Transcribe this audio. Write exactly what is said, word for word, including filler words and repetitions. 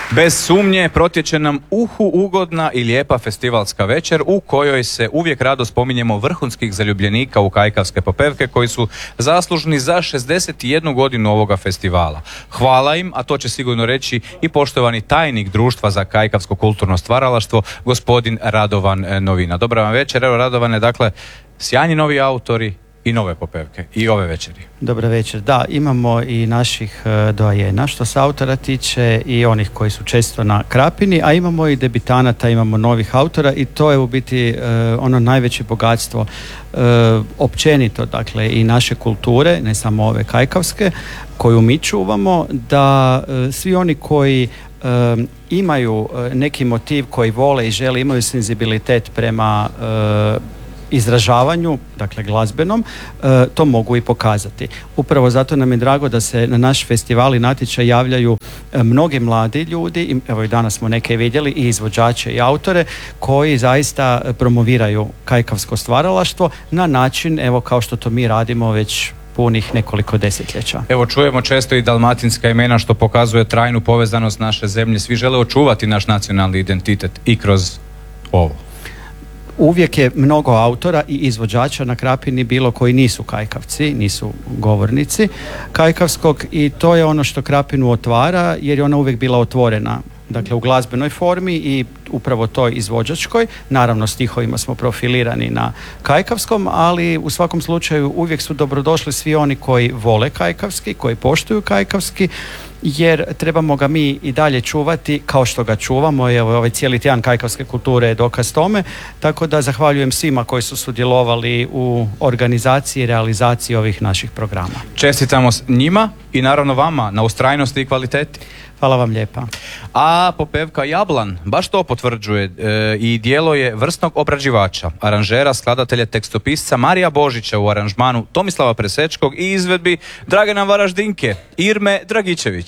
Bez sumnje protječe nam uhu ugodna i lijepa festivalska večer u kojoj se uvijek rado spominjemo vrhunskih zaljubljenika u kajkavske popevke koji su zaslužni za šezdeset jednu godinu ovoga festivala. Hvala im, a to će sigurno reći i poštovani tajnik Društva za kajkavsko kulturno stvaralaštvo, gospodin Radovan Novina. Dobra vam večer, evo Radovane, dakle, sjajni novi autori i nove popevke i ove večeri. Dobra večer. Da, imamo i naših uh, doajena što se autora tiče i onih koji su često na Krapini, a imamo i debitanata, imamo novih autora i to je u biti uh, ono najveće bogatstvo uh, općenito, dakle, i naše kulture, ne samo ove kajkavske, koju mi čuvamo, da uh, svi oni koji uh, imaju uh, neki motiv koji vole i žele, imaju senzibilitet prema uh, izražavanju, dakle glazbenom, e, to mogu i pokazati. Upravo zato nam je drago da se na naš festival i natječaj javljaju e, mnogi mladi ljudi, i, evo i danas smo neke vidjeli, i izvođače i autore koji zaista promoviraju kajkavsko stvaralaštvo na način, evo kao što to mi radimo već punih nekoliko desetljeća. Evo čujemo često i dalmatinska imena što pokazuje trajnu povezanost naše zemlje. Svi žele očuvati naš nacionalni identitet i kroz ovo. Uvijek je mnogo autora i izvođača na Krapini bilo koji nisu kajkavci, nisu govornici kajkavskog, i to je ono što Krapinu otvara, jer je ona uvijek bila otvorena, dakle u glazbenoj formi i upravo toj izvođačkoj. Naravno, stihovima smo profilirani na kajkavskom, ali u svakom slučaju uvijek su dobrodošli svi oni koji vole kajkavski, koji poštuju kajkavski, jer trebamo ga mi i dalje čuvati kao što ga čuvamo. Evo, ovaj cijeli tjedan kajkavske kulture je dokaz tome, tako da zahvaljujem svima koji su sudjelovali u organizaciji i realizaciji ovih naših programa. Čestitamo njima i naravno vama na ustrajnosti i kvaliteti. Hvala vam lijepa. A popevka Jablan baš to potvrđuje e, i djelo je vrsnog obrađivača, aranžera, skladatelja, tekstopisca Marija Božića u aranžmanu Tomislava Presečkog i izvedbi Dragana Varaždinke, Irme Dragičević.